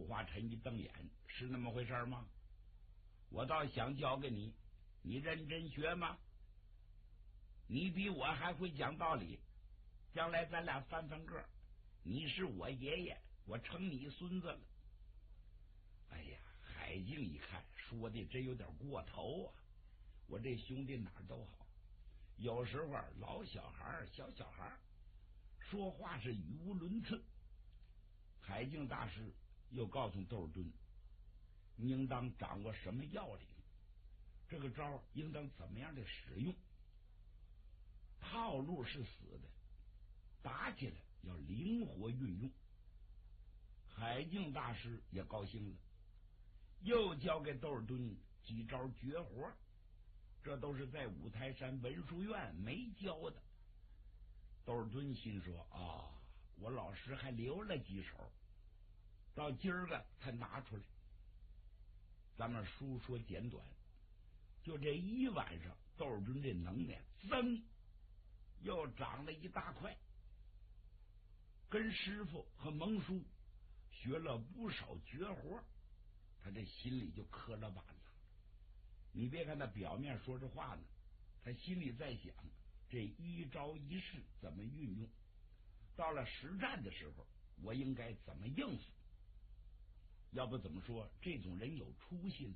华臣一瞪眼，是那么回事吗？我倒想教给你，你认真学吗？你比我还会讲道理，将来咱俩翻翻个，你是我爷爷，我成你孙子了。哎呀，海静一看说的真有点过头啊！我这兄弟哪儿都好，有时候老小孩小小孩说话是语无伦次。海静大师又告诉窦尔敦，应当掌握什么要领，这个招应当怎么样的使用。套路是死的，打起来要灵活运用。海静大师也高兴了，又教给窦尔敦几招绝活，这都是在五台山文殊院没教的。窦尔敦心说啊，我老师还留了几手，到今儿个才拿出来。咱们书说简短，就这一晚上，窦尔敦这能耐增又长了一大块，跟师傅和蒙叔学了不少绝活，他这心里就磕了板了。你别看他表面说着话呢，他心里在想这一招一式怎么运用，到了实战的时候我应该怎么应付。要不怎么说这种人有出息呢？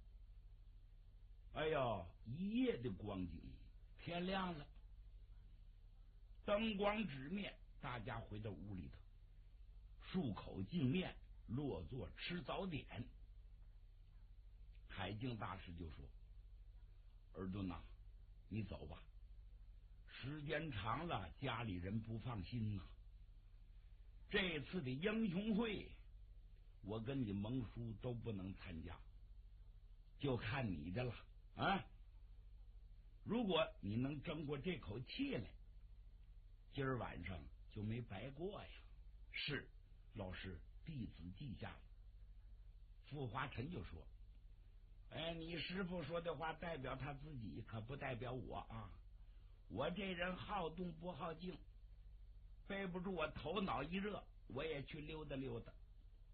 哎呦，一夜的光景，天亮了，灯光直灭，大家回到屋里头，漱口净面，落座吃早点。海静大师就说，尔敦呐，你走吧，时间长了家里人不放心呐。这次的英雄会我跟你蒙叔都不能参加，就看你的了啊！如果你能争过这口气来，今儿晚上就没白过呀。是，老师，弟子记下了。傅华臣就说，哎，你师父说的话代表他自己，可不代表我啊。我这人好动不好静，背不住我头脑一热，我也去溜达溜达。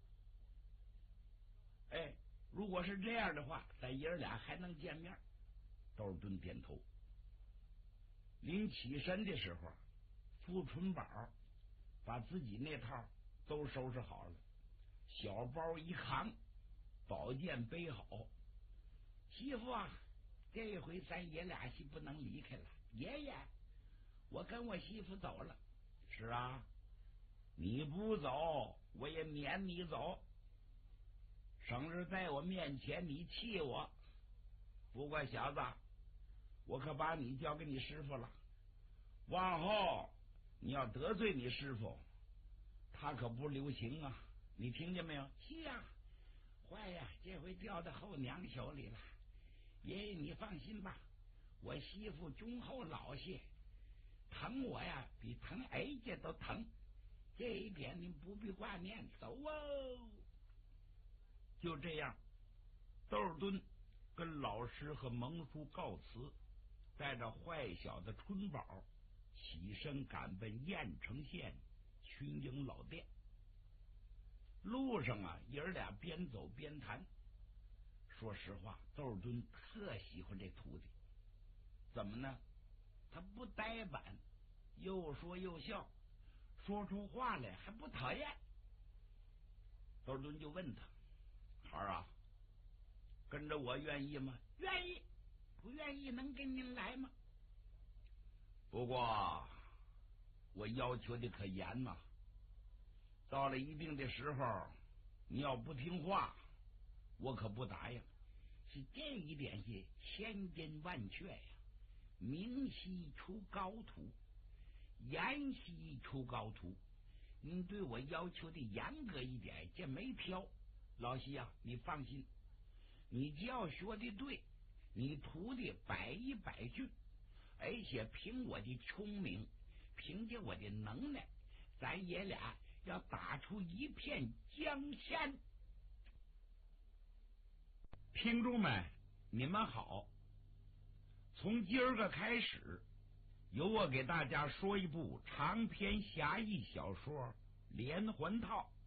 哎，如果是这样的话，咱爷儿俩还能见面。窦尔敦点头。临起身的时候，傅春宝把自己那套都收拾好了，小包一扛，宝剑背好。媳妇啊，这回咱爷俩是不能离开了。爷爷，我跟我媳妇走了。是啊，你不走我也撵你走，省着在我面前你气我。不过小子，我可把你交给你师傅了，往后你要得罪你师傅，他可不留情啊，你听见没有？是啊，坏呀，这回掉到后娘手里了。爷爷你放心吧，我媳妇忠厚老实，疼我呀比疼儿子都疼，这一点您不必挂念。走哦。就这样，窦尔敦跟老师和蒙叔告辞，带着坏小子春宝起身赶奔郾城县群英老店。路上啊，爷儿俩边走边谈。说实话，窦尔敦特喜欢这徒弟。怎么呢？他不呆板，又说又笑，说出话来还不讨厌。窦尔敦就问他，孩儿啊，跟着我愿意吗？愿意。不愿意能跟您来吗？不过我要求的可严呐，到了一定的时候，你要不听话，我可不答应。是这一点是千真万确呀。明晰出高徒，严熙出高徒。您对我要求的严格一点，这没飘。老西啊，你放心，你只要学的对，你徒弟100%俊，而且凭我的聪明，凭借我的能耐，咱爷俩要打出一片江山。听众们，你们好，从今儿个开始，由我给大家说一部长篇侠义小说连环套。